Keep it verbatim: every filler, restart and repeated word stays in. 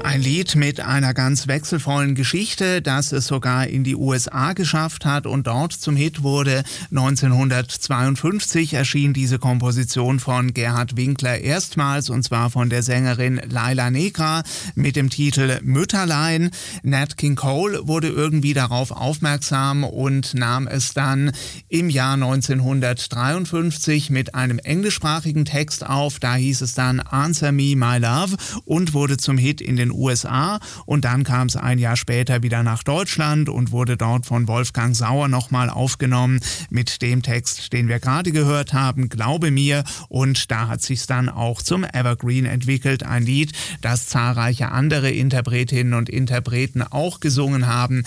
Ein Lied mit einer ganz wechselvollen Geschichte, das es sogar in die U S A geschafft hat und dort zum Hit wurde. neunzehnhundertzweiundfünfzig erschien diese Komposition von Gerhard Winkler erstmals, und zwar von der Sängerin Laila Negra mit dem Titel Mütterlein. Nat King Cole wurde irgendwie darauf aufmerksam und nahm es dann im Jahr neunzehnhundertdreiundfünfzig mit einem englischsprachigen Text auf. Da hieß es dann Answer Me My Love und wurde zum Hit in den U S A, und dann kam es ein Jahr später wieder nach Deutschland und wurde dort von Wolfgang Sauer nochmal aufgenommen mit dem Text, den wir gerade gehört haben, Glaube mir, und da hat sich's dann auch zum Evergreen entwickelt, ein Lied, das zahlreiche andere Interpretinnen und Interpreten auch gesungen haben.